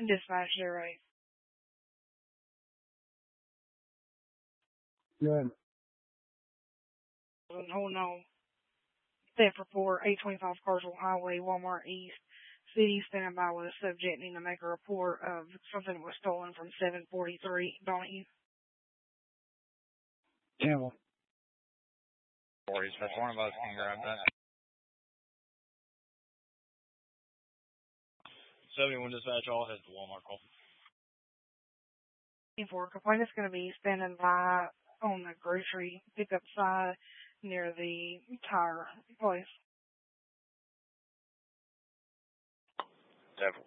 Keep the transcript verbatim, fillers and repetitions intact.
Dispatch zero eight. Good. Holding on. Theft report, eight twenty-five Carswell Highway, Walmart East. City standing by with a subject needing to make a report of something that was stolen from seven forty-three Donahue. Campbell. Forties, that's one of us can grab that. seventy-one dispatch, all heads to Walmart call. For complainant's going to be standing by on the grocery pickup side near the tire place. Seven